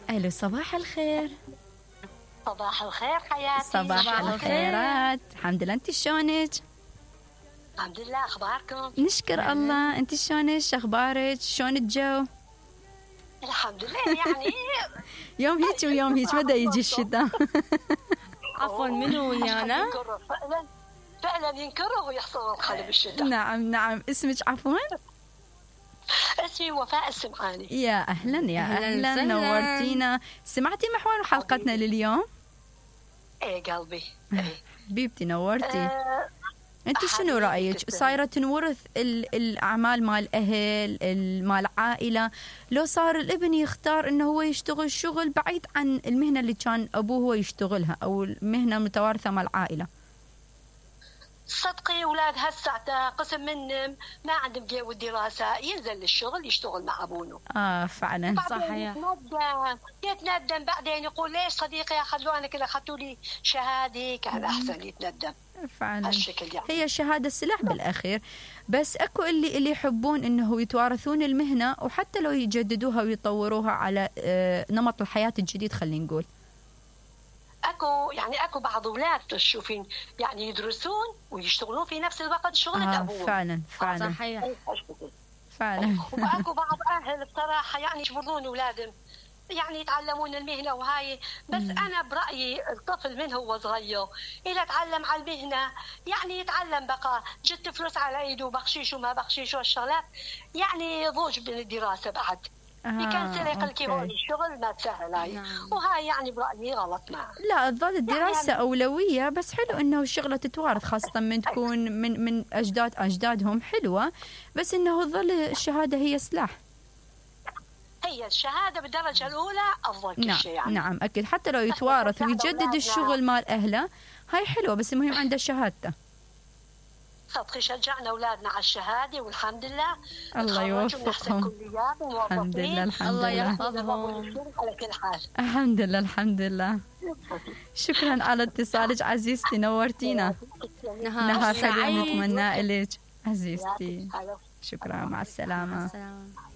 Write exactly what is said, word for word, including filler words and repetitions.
ألو صباح الخير. صباح الخير حياتي. صباح, صباح الخيرات. الحمد لله، انت شلونك؟ الحمد لله، اخباركم؟ نشكر مم. الله. انت شلونك؟ اخبارك؟ شلون الجو؟ الحمد لله يعني يوم هيك ويوم هيك متى يجي الشتاء؟ عفوا منو ويانا؟ فعلا فعلا ينكره ويحصل القلب الشتاء. نعم نعم. اسمك عفوا؟ اسمي وفاء السمعاني. يا اهلا يا اهلا, أهلاً. نورتينا. سمعتي محور حلقتنا لليوم؟ ايه قلبي. حبيبتي نورتي. أه انت شنو رايك؟ صايره تنورث الاعمال مال اهل مال عائله، لو صار الابن يختار انه هو يشتغل شغل بعيد عن المهنه اللي كان ابوه هو يشتغلها او المهنه المتوارثه مال العائله؟ صدقي اولاد هسه قسم منهم ما عندهم جو الدراسه، ينزل للشغل يشتغل مع ابوه. اه فعلا صحيح. يتندم يتندم بعدين يقول ليش صديقي اخذوا انا كذا اخذتوا لي شهاده، كان احسن يتندم. فعلا هالشكل يعني. هي الشهاده السلاح بالاخير، بس اكو اللي اللي يحبون انه يتوارثون المهنه وحتى لو يجددوها ويطوروها على نمط الحياه الجديد خلينا نقول. اكو يعني اكو بعض اولاد تشوفين يعني يدرسون ويشتغلون في نفس الوقت شغلة آه ابوهم. فعلا فعلا صحيح فعلا. واكو بعض اهل بصراحه يعني يجبرون اولادهم يعني يتعلمون المهنه وهاي، بس مم. انا برايي الطفل من هو صغير الى تعلم على المهنه يعني يتعلم بقى، جت فلوس على ايده بخشيش وما بخشيش والشغلات يعني ضوج من الدراسه بعد. آه، يكنسل يقلكي هون الشغل ما تسهل هاي. نعم. وهاي يعني برأيي غلط معه. لا تظل الدراسة يعني أولوية، بس حلو إنه الشغلة تتوارث خاصة من تكون من من أجداد أجدادهم حلوة، بس إنه تظل الشهادة هي سلاح. هي الشهادة بالدرجة الأولى أفضل كل نعم شيء يعني. نعم أكيد، حتى لو يتوارث ويجدد الشغل مال أهله هاي حلوة، بس المهم عنده شهادته. صدقي شجعنا أولادنا على الشهادة والحمد لله. الله يوفقهم. الحمد لله الحمد الله لله. يحفظهم على كل حال. الحمد لله الحمد لله. شكرا على اتصالك عزيزتي، نورتينا. نهار سعيد نتمنى لك عزيزتي. شكرا، مع السلامة. مع السلامة.